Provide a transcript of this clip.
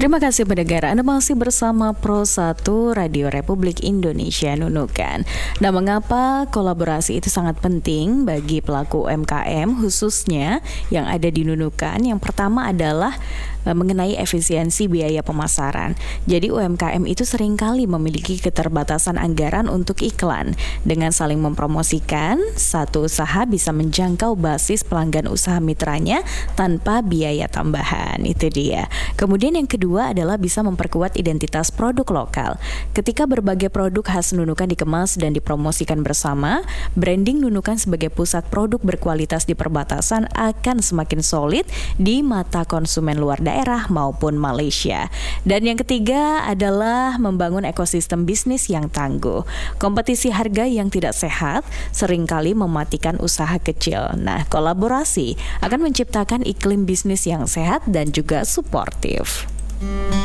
Terima kasih pendengar, Anda masih bersama Pro 1 Radio Republik Indonesia Nunukan. Nah, mengapa kolaborasi itu sangat penting bagi pelaku UMKM khususnya yang ada di Nunukan? Yang pertama adalah mengenai efisiensi biaya pemasaran. Jadi UMKM itu seringkali memiliki keterbatasan anggaran untuk iklan. Dengan saling mempromosikan, satu usaha bisa menjangkau basis pelanggan usaha mitranya tanpa biaya tambahan. Itu dia. Kemudian yang kedua adalah bisa memperkuat identitas produk lokal. Ketika berbagai produk khas Nunukan dikemas dan dipromosikan bersama, branding Nunukan sebagai pusat produk berkualitas di perbatasan akan semakin solid di mata konsumen luar daerah maupun Malaysia. Dan yang ketiga adalah membangun ekosistem bisnis yang tangguh. Kompetisi harga yang tidak sehat seringkali mematikan usaha kecil. Nah, kolaborasi akan menciptakan iklim bisnis yang sehat dan juga suportif.